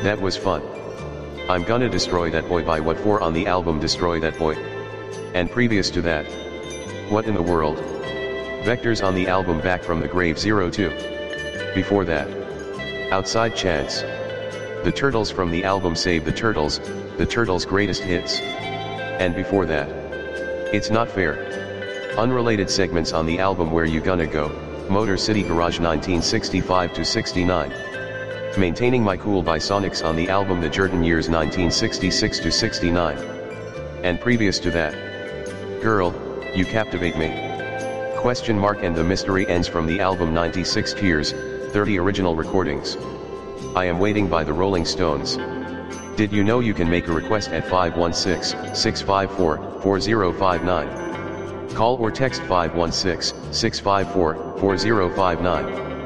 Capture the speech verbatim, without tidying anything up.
That was fun. I'm gonna destroy that boy by what for on the album Destroy That Boy. And previous to that. What in the world? Vectors on the album Back from the Grave zero two. Before that. Outside Chance. The Turtles from the album Save the Turtles, the Turtles' greatest hits. And before that. It's Not Fair. Unrelated segments on the album Where You Gonna Go, Motor City Garage nineteen sixty-five to sixty-nine. Maintaining My Cool by Sonics on the album The Jordan Years nineteen sixty-six to sixty-nine. And previous to that. Girl, You Captivate Me. Question mark and The Mystery Ends from the album ninety-six Tears, thirty original recordings. I Am Waiting by the Rolling Stones. Did you know you can make a request at five one six, six five four, four zero five nine? Call or text five one six, six five four, four zero five nine.